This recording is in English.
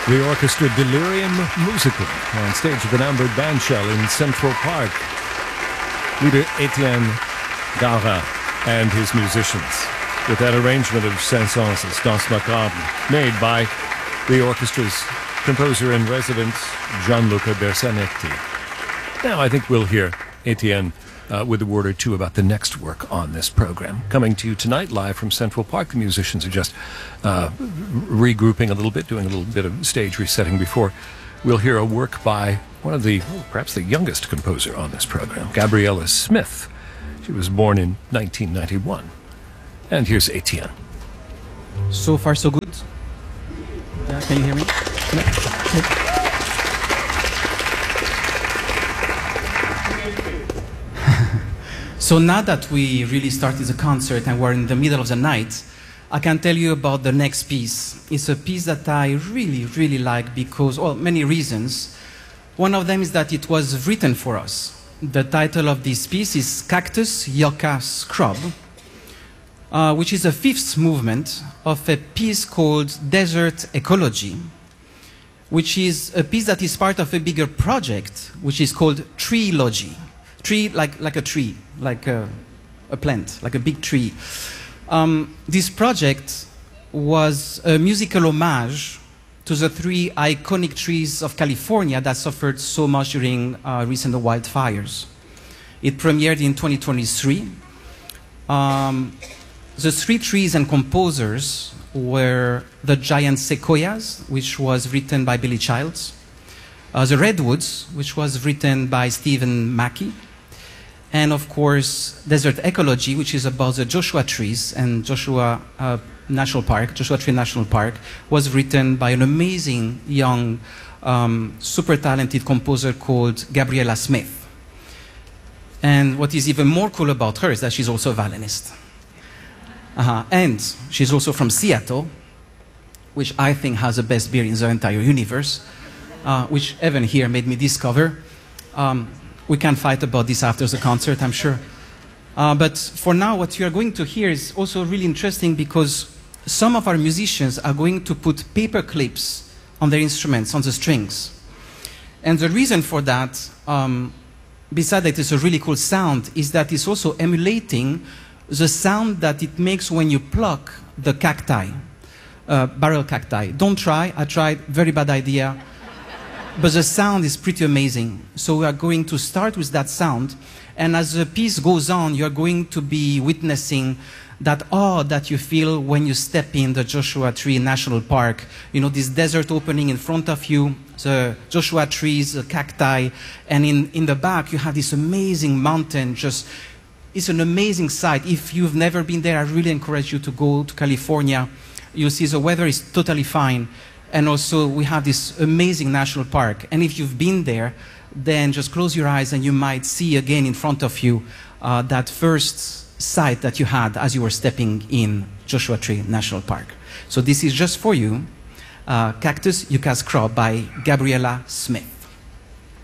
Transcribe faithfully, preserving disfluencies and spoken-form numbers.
The orchestra Delirium Musical on stage with an amber bandshell in Central Park. Leader Etienne Gara and his musicians with that arrangement of Saint-Saëns' Danse Macabre made by the orchestra's composer-in-residence, Gianluca Bersanetti. Now I think we'll hear Etienne uh, with a word or two about the next work on this program. Coming to you tonight live from Central Park. The musicians are just uh, regrouping a little bit, doing a little bit of stage resetting before we'll hear a work by one of the, perhaps the youngest composer on this program, Gabriela Smith. She was born in nineteen ninety-one. And here's Etienne. So far, so good. Yeah, can you hear me? Yeah. So now that we really started the concert and we're in the middle of the night, I can tell you about the next piece. It's a piece that I really, really like because, well, many reasons. One of them is that it was written for us. The title of this piece is Cactus, Yucca, Scrub, uh, which is the fifth movement of a piece called Desert Ecology, which is a piece that is part of a bigger project, which is called Treelogy. Tree, like, like a tree, like a, a plant, like a big tree. Um, this project was a musical homage to the three iconic trees of California that suffered so much during uh, recent wildfires. It premiered in twenty twenty-three. Um, the three trees and composers were the giant sequoias, which was written by Billy Childs, uh, the redwoods, which was written by Stephen Mackey, and of course, Desert Ecology, which is about the Joshua trees and Joshua uh, National Park, Joshua Tree National Park, was written by an amazing young, um, super talented composer called Gabriela Smith. And what is even more cool about her is that she's also a violinist. Uh-huh. And she's also from Seattle, which I think has the best beer in the entire universe, uh, which Evan here made me discover. Um, We can fight about this after the concert, I'm sure. Uh, but for now, what you are going to hear is also really interesting because some of our musicians are going to put paper clips on their instruments, on the strings. And the reason for that, um, besides that it's a really cool sound, is that it's also emulating the sound that it makes when you pluck the cacti, uh, barrel cacti. Don't try, I tried, very bad idea. But the sound is pretty amazing. So we are going to start with that sound. And as the piece goes on, you're going to be witnessing that awe that you feel when you step in the Joshua Tree National Park. You know, this desert opening in front of you, the Joshua trees, the cacti, and in, in the back you have this amazing mountain. Just, it's an amazing sight. If you've never been there, I really encourage you to go to California. You'll see the weather is totally fine. And also, we have this amazing national park. And if you've been there, then just close your eyes and you might see again in front of you uh, that first sight that you had as you were stepping in Joshua Tree National Park. So this is just for you, uh, Cactus, Yucca, Scrub by Gabriela Smith.